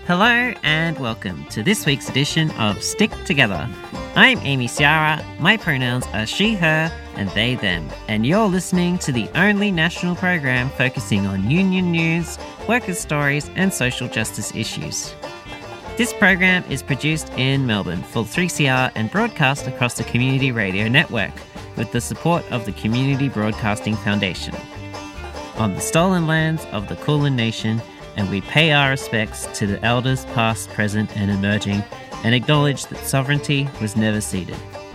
Hello and welcome to this week's edition of Stick Together. I'm Amy Ciara, my pronouns are she, her and they, them, and you're listening to the only national program focusing on union news, workers' stories and social justice issues. This program is produced in Melbourne for 3CR and broadcast across the Community Radio Network with the support of the Community Broadcasting Foundation. On the stolen lands of the Kulin Nation, and we pay our respects to the elders past, present and emerging and acknowledge that sovereignty was never ceded.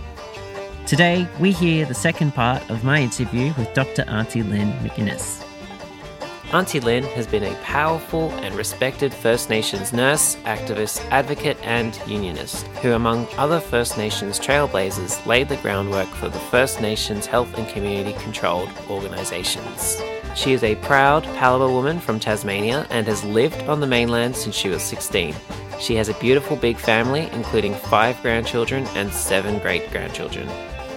Today, we hear the second part of my interview with Dr. Auntie Lynn McInnes. Auntie Lynn has been a powerful and respected First Nations nurse, activist, advocate and unionist, who among other First Nations trailblazers laid the groundwork for the First Nations health and community-controlled organisations. She is a proud Palawa woman from Tasmania and has lived on the mainland since she was 16. She has a beautiful big family, including 5 grandchildren and 7 great-grandchildren.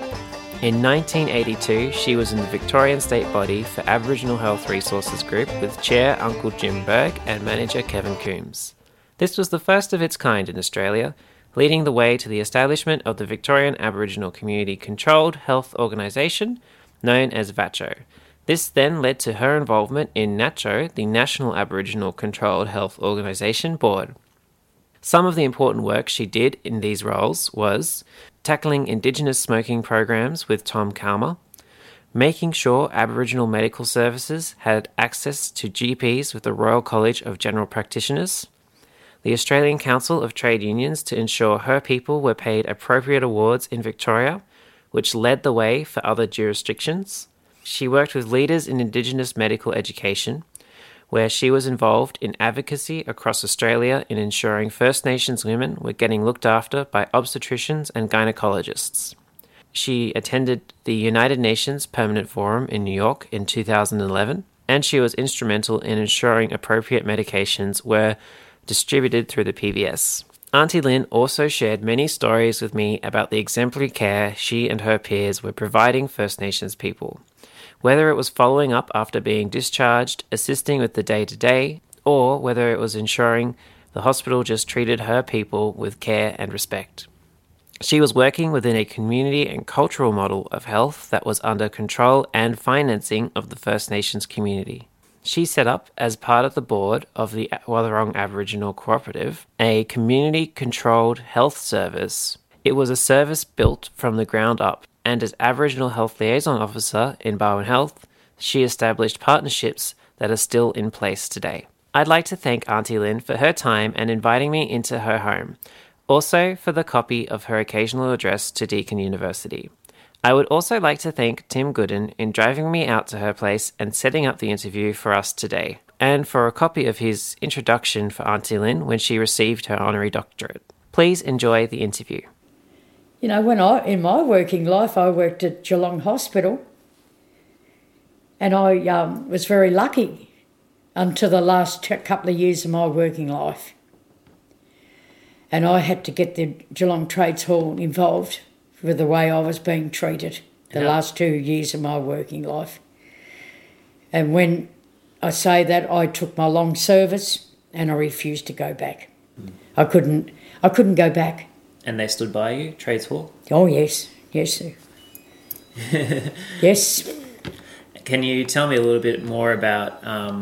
In 1982, she was in the Victorian State Body for Aboriginal Health Resources Group with Chair Uncle Jim Berg and Manager Kevin Coombs. This was the first of its kind in Australia, leading the way to the establishment of the Victorian Aboriginal Community Controlled Health Organisation, known as VACCHO. This then led to her involvement in NACCHO, the National Aboriginal Controlled Health Organisation Board. Some of the important work she did in these roles was tackling Indigenous smoking programs with Tom Calma, making sure Aboriginal medical services had access to GPs with the Royal College of General Practitioners, the Australian Council of Trade Unions to ensure her people were paid appropriate awards in Victoria, which led the way for other jurisdictions. She worked with leaders in Indigenous medical education, where she was involved in advocacy across Australia in ensuring First Nations women were getting looked after by obstetricians and gynecologists. She attended the United Nations Permanent Forum in New York in 2011, and she was instrumental in ensuring appropriate medications were distributed through the PBS. Auntie Lynn also shared many stories with me about the exemplary care she and her peers were providing First Nations people. Whether it was following up after being discharged, assisting with the day-to-day, or whether it was ensuring the hospital just treated her people with care and respect. She was working within a community and cultural model of health that was under control and financing of the First Nations community. She set up, as part of the board of the Wathaurong Aboriginal Cooperative, a community-controlled health service. It was a service built from the ground up, and as Aboriginal Health Liaison Officer in Barwon Health, she established partnerships that are still in place today. I'd like to thank Auntie Lynn for her time and inviting me into her home, also for the copy of her occasional address to Deakin University. I would also like to thank Tim Gooden in driving me out to her place and setting up the interview for us today, and for a copy of his introduction for Auntie Lynn when she received her honorary doctorate. Please enjoy the interview. You know, in my working life, I worked at Geelong Hospital, and I was very lucky until the last couple of years of my working life. And I had to get the Geelong Trades Hall involved with the way I was being treated the last 2 years of my working life. And when I say that, I took my long service and I refused to go back. I couldn't go back. And they stood by you, Trades Hall? Oh, yes. Yes, sir. Yes. Can you tell me a little bit more about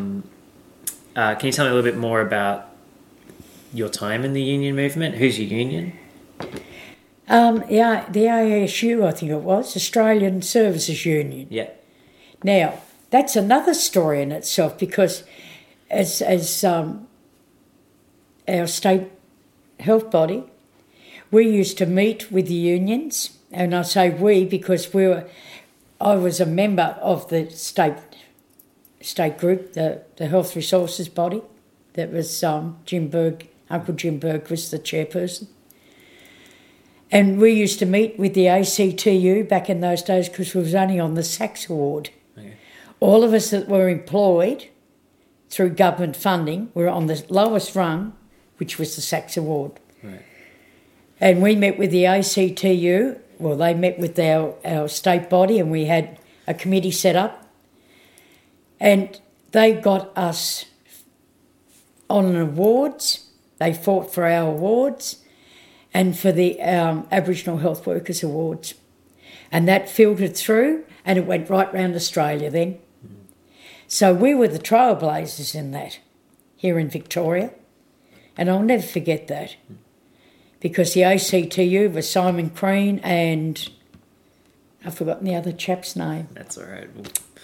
your time in the union movement? Who's your union? Yeah, the ASU, I think it was, Australian Services Union. Yeah. Now, that's another story in itself because as our state health body, we used to meet with the unions, and I say we because I was a member of the state group, the health resources body. That was Jim Berg, Uncle Jim Berg was the chairperson. And we used to meet with the ACTU back in those days because we was only on the SACS award. Okay. All of us that were employed through government funding were on the lowest rung, which was the SACS award. Right. And we met with the ACTU, well, they met with our state body and we had a committee set up. And they got us on awards They fought for our awards and for the Aboriginal Health Workers Awards. And that filtered through and it went right round Australia then. So we were the trailblazers in that here in Victoria. And I'll never forget that because the ACTU was Simon Crean and I've forgotten the other chap's name. That's all right.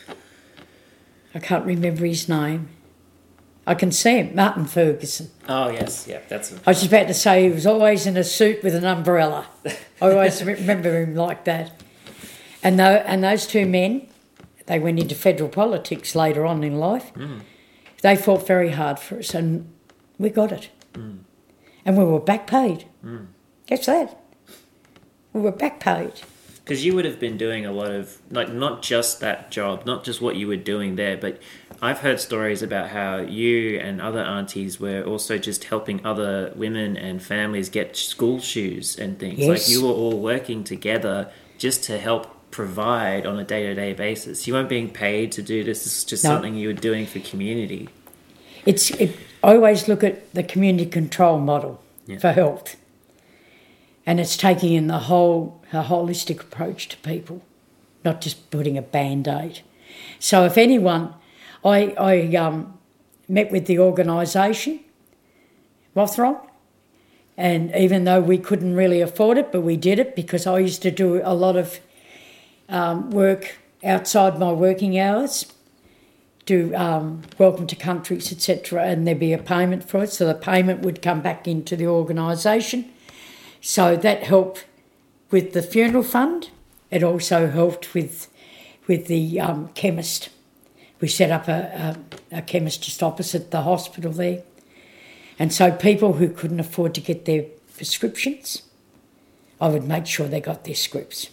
I can't remember his name. I can see him, Martin Ferguson. Oh, yes. Yeah, that's him. I was about to say he was always in a suit with an umbrella. I always remember him like that. And those two men, they went into federal politics later on in life. They fought very hard for us and we got it. And we were back paid. Guess that? We were back paid. Because you would have been doing a lot of, like, not just that job, not just what you were doing there, but I've heard stories about how you and other aunties were also just helping other women and families get school shoes and things. Yes. Like, you were all working together just to help provide on a day-to-day basis. You weren't being paid to do this. This is just something you were doing for community. I always look at the community control model for health. And it's taking in a holistic approach to people, not just putting a Band-Aid. So if anyone, I met with the organisation, Rothron, and even though we couldn't really afford it, but we did it because I used to do a lot of work outside my working hours, do welcome to countries, etc., and there'd be a payment for it, so the payment would come back into the organisation. So that helped with the funeral fund. It also helped with the chemist. We set up a chemist just opposite the hospital there. And so people who couldn't afford to get their prescriptions, I would make sure they got their scripts.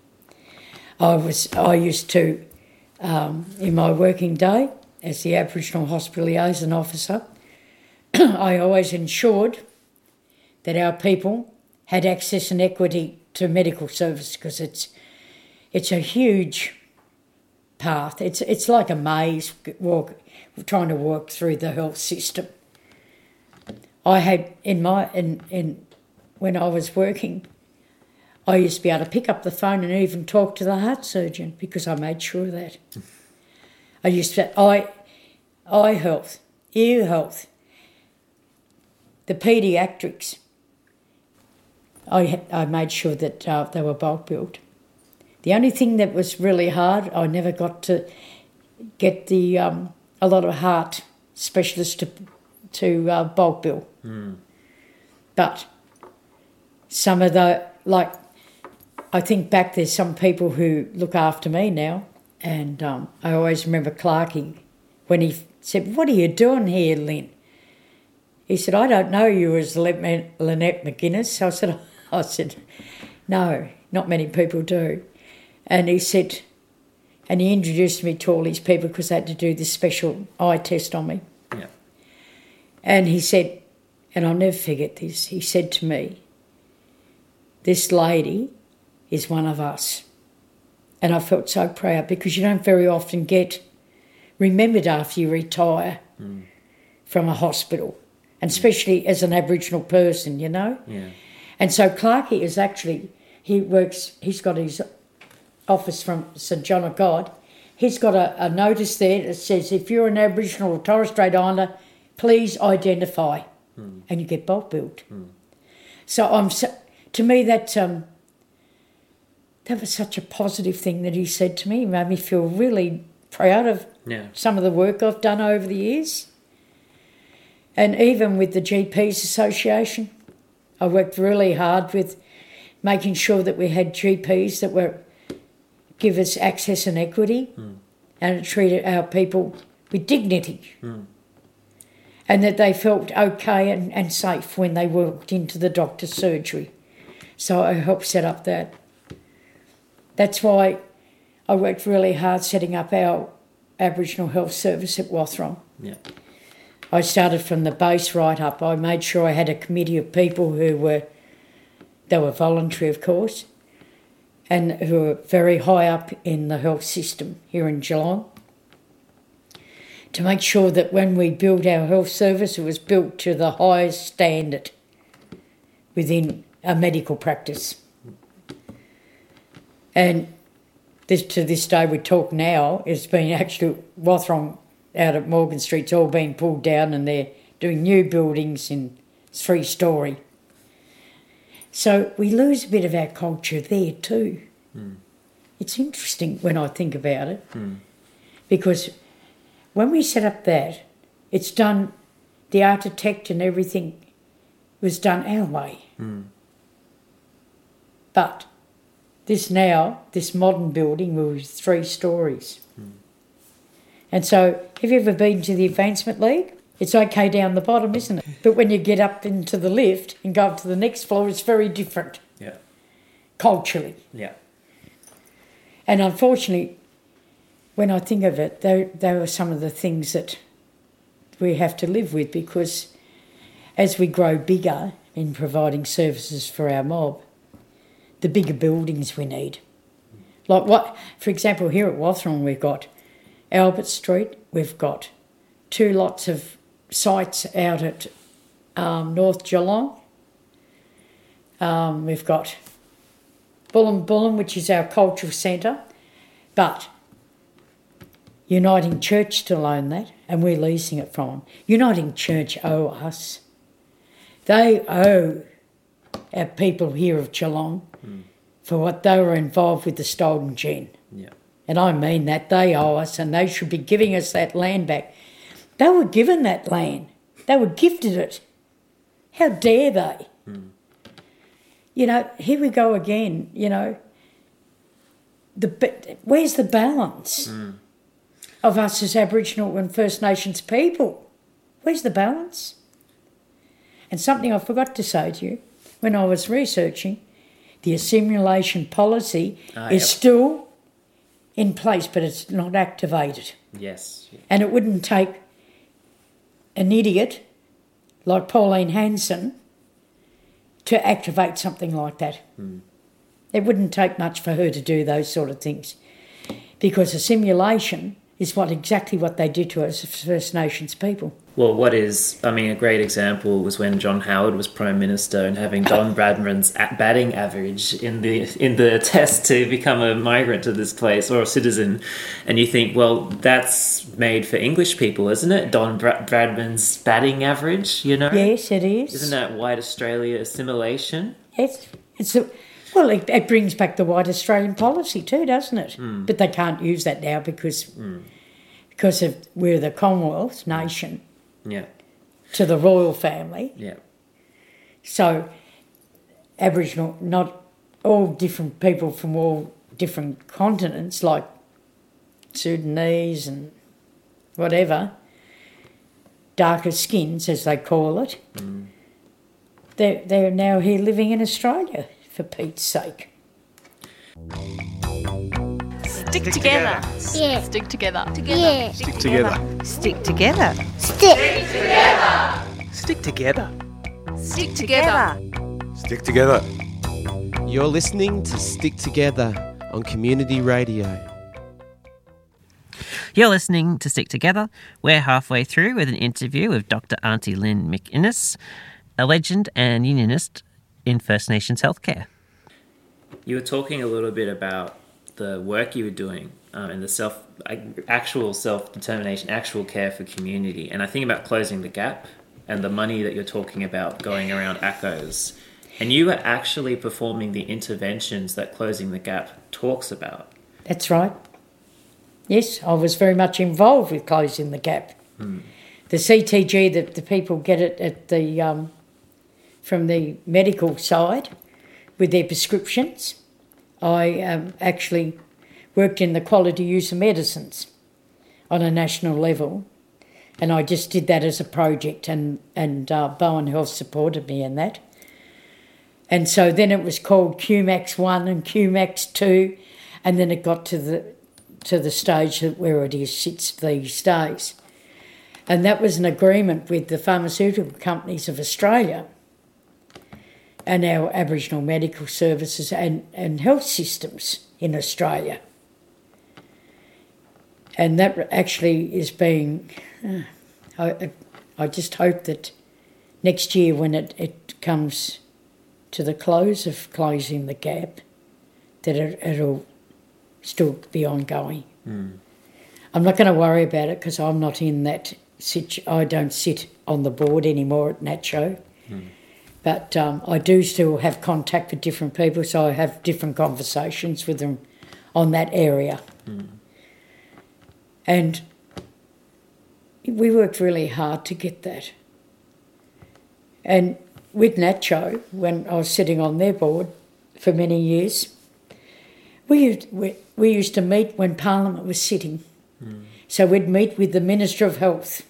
I used to, in my working day as the Aboriginal Hospital Liaison Officer, I always ensured that our people had access and equity to medical service because it's a huge path. It's like a maze, trying to walk through the health system. I had when I was working, I used to be able to pick up the phone and even talk to the heart surgeon because I made sure of that. I used to eye health, ear health, the paediatrics. I made sure that they were bulk billed. The only thing that was really hard, I never got to get a lot of heart specialists to bulk bill. But some of I think back, there's some people who look after me now, and I always remember Clarkie when he said, "What are you doing here, Lynn?" He said, "I don't know you as Lynette McGuinness." I said, "No, not many people do." And he said, and he introduced me to all these people because they had to do this special eye test on me. Yeah. And he said, and I'll never forget this, he said to me, "This lady is one of us." And I felt so proud because you don't very often get remembered after you retire from a hospital, and especially as an Aboriginal person, you know? Yeah. And so Clarkie is actually, he's got his office from St John of God. He's got a notice there that says, if you're an Aboriginal or Torres Strait Islander, please identify. And you get bulk billed. So to me that was such a positive thing that he said to me. It made me feel really proud of some of the work I've done over the years. And even with the GPs Association, I worked really hard with making sure that we had GPs that give us access and equity and treated our people with dignity and that they felt okay and safe when they walked into the doctor's surgery. So I helped set up that. That's why I worked really hard setting up our Aboriginal Health Service at Watharon. Yeah. I started from the base right up. I made sure I had a committee of people they were voluntary, of course, and who were very high up in the health system here in Geelong. to make sure that when we built our health service, it was built to the highest standard within a medical practice. And to this day we talk now, it's been actually Wathrong out at Morgan Street's all been pulled down and they're doing new buildings in 3-storey. So we lose a bit of our culture there too. It's interesting when I think about it because when we set up that, it's done, the architect and everything was done our way. But this modern building was 3 storeys. And so, have you ever been to the Advancement League? It's okay down the bottom, isn't it? But when you get up into the lift and go up to the next floor, it's very different. Yeah. Culturally. Yeah. And unfortunately, when I think of it, they are some of the things that we have to live with because as we grow bigger in providing services for our mob, the bigger buildings we need. Like what, for example, here at Wathrong we've got Albert Street, we've got 2 lots of sites out at North Geelong. We've got Bullen, which is our cultural centre, but Uniting Church still own that and we're leasing it from them. Uniting Church owe us. They owe our people here of Geelong for what they were involved with the Stolen Gin. Yeah. And I mean that, they owe us and they should be giving us that land back. They were given that land. They were gifted it. How dare they? You know, here we go again, you know. Where's the balance of us as Aboriginal and First Nations people? Where's the balance? And something I forgot to say to you, when I was researching, the assimilation policy is still in place, but it's not activated. Yes. And it wouldn't take an idiot like Pauline Hanson to activate something like that. It wouldn't take much for her to do those sort of things because assimilation is exactly what they did to us as First Nations people. Well, a great example was when John Howard was Prime Minister and having Don Bradman's batting average in the test to become a migrant to this place or a citizen. And you think, well, that's made for English people, isn't it? Don Bradman's batting average, you know? Yes, it is. Isn't that white Australia assimilation? Yes. It brings back the white Australian policy too, doesn't it? But they can't use that now because we're the Commonwealth nation. Yeah. To the royal family. Yeah. So Aboriginal, not all different people from all different continents, like Sudanese and whatever, darker skins as they call it, they're now here living in Australia, for Pete's sake. Stick together. Yeah. Stick together. Yeah. Stick together. Stick together. Stick. Stick together. Stick together. Stick together. You're listening to Stick Together on Community Radio. You're listening to Stick Together. We're halfway through with an interview with Dr. Auntie Lynn McInnes, a legend and unionist in First Nations healthcare. You were talking a little bit about the work you were doing and the actual self-determination, actual care for community. And I think about closing the gap and the money that you're talking about going around ACOs. And you were actually performing the interventions that Closing the Gap talks about. That's right. Yes, I was very much involved with Closing the Gap. The CTG, the people get it at from the medical side with their prescriptions. I actually worked in the quality use of medicines on a national level, and I just did that as a project, and Bowen Health supported me in that. And so then it was called QMAX 1 and QMAX 2, and then it got to the stage where it sits these days. And that was an agreement with the pharmaceutical companies of Australia and our Aboriginal medical services and health systems in Australia. And that actually is being... I just hope that next year when it comes to the close of closing the gap, that it'll still be ongoing. I'm not going to worry about it because I'm not in that I don't sit on the board anymore at NACCHO. But I do still have contact with different people, so I have different conversations with them on that area. And we worked really hard to get that. And with NACCHO, when I was sitting on their board for many years, we used to meet when Parliament was sitting. So we'd meet with the Minister of Health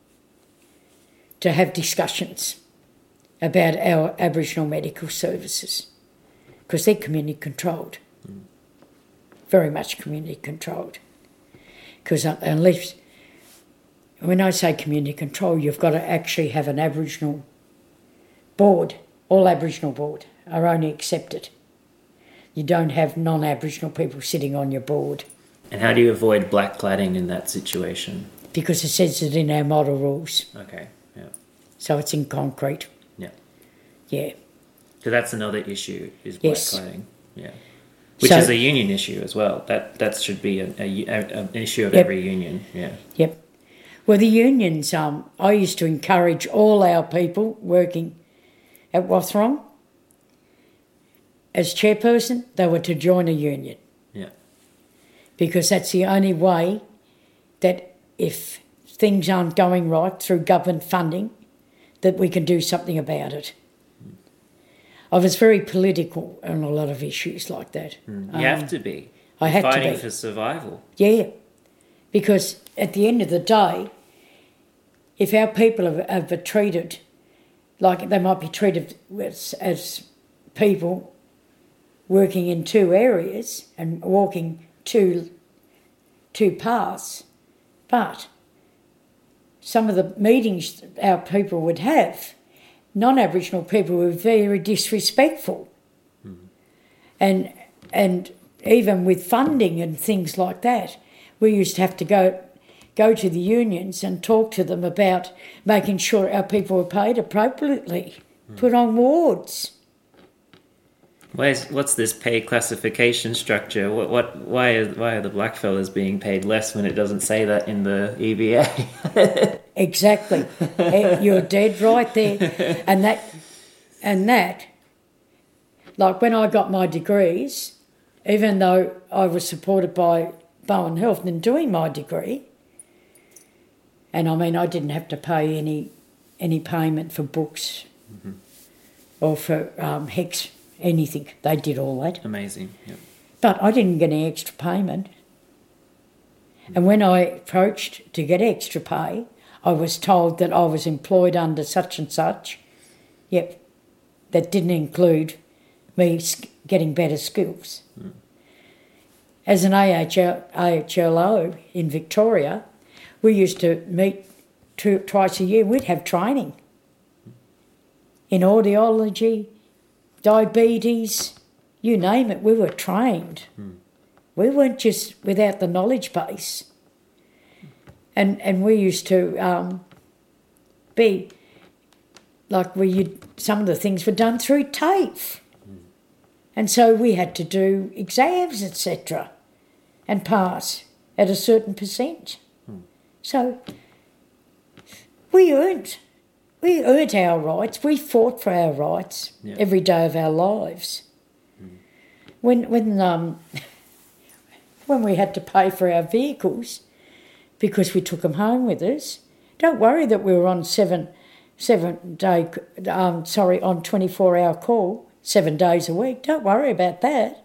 to have discussions about our Aboriginal medical services, because they're community controlled, very much community controlled. Because unless, when I say community control, you've got to actually have an Aboriginal board. All Aboriginal board are only accepted. You don't have non-Aboriginal people sitting on your board. And how do you avoid black cladding in that situation? Because it says it in our model rules. Okay, yeah. So it's in concrete. Yeah. Yeah. So that's another issue, is black Yes. cladding. Yeah. Which So- is a union issue as well. That should be an issue of Yep. every union, yeah. Yep. Well, the unions, I used to encourage all our people working at Wathrong, as chairperson, they were to join a union, Yeah. because that's the only way that if things aren't going right through government funding, that we can do something about it. I was very political on a lot of issues like that. You have to be. I You're had to fighting be. for survival. Yeah, because at the end of the day, if our people are treated like they might be treated as people working in two areas and walking two paths, but some of the meetings our people would have, non-Aboriginal people were very disrespectful. And even with funding and things like that, we used to have to go to the unions and talk to them about making sure our people were paid appropriately, put on wards. What's this pay classification structure? Why are the blackfellas being paid less when it doesn't say that in the EBA? Exactly. You're dead right there. And that, like when I got my degrees, even though I was supported by Bowen Health in doing my degree, and I mean I didn't have to pay any payment for books or for HECS, anything. They did all that. Amazing. Yeah. But I didn't get any extra payment. And when I approached to get extra pay, I was told that I was employed under such and such. Yep, that didn't include me getting better skills. As an AHLO in Victoria, we used to meet twice a year. We'd have training in audiology, diabetes, you name it, we were trained. We weren't just without the knowledge base. And we used to be like some of the things were done through TAFE. And so we had to do exams, etc., and pass at a certain percent. So we earned our rights. We fought for our rights every day of our lives. When we had to pay for our vehicles because we took them home with us, don't worry that we were on 24-hour call 7 days a week. Don't worry about that.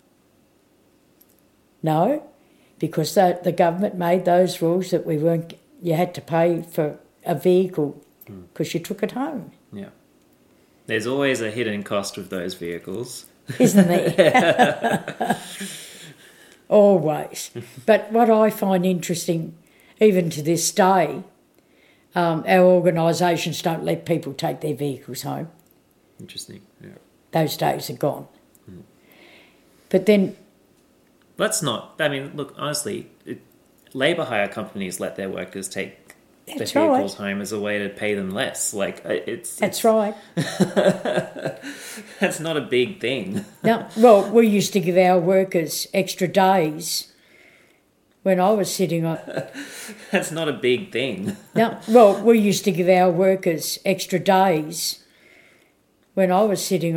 No, because the government made those rules that you had to pay for a vehicle because you took it home. Yeah. There's always a hidden cost with those vehicles. Isn't there? Always. But what I find interesting, even to this day, our organisations don't let people take their vehicles home. Interesting, yeah. Those days are gone. But then... Let's not... I mean, look, honestly, labour hire companies let their workers take the That's vehicles right. home as a way to pay them less. Like That's right. That's not a big thing. No, well, we used to give our workers extra days when I was sitting on. That's not a big thing. No, well, we used to give our workers extra days when I was sitting